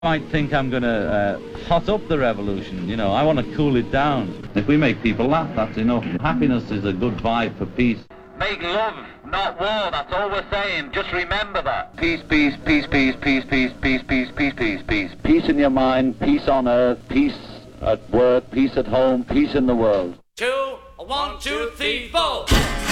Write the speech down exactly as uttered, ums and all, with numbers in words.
I think I'm going to uh, hot up the revolution, you know, I want to cool it down. If we make people laugh, that's enough. Happiness is a good vibe for peace. Make love, not war, that's all we're saying. Just remember that. Peace, peace, peace, peace, peace, peace, peace, peace, peace, peace, peace. Peace in your mind, peace on earth, peace at work, peace at home, peace in the world. Two, one, two, three, four.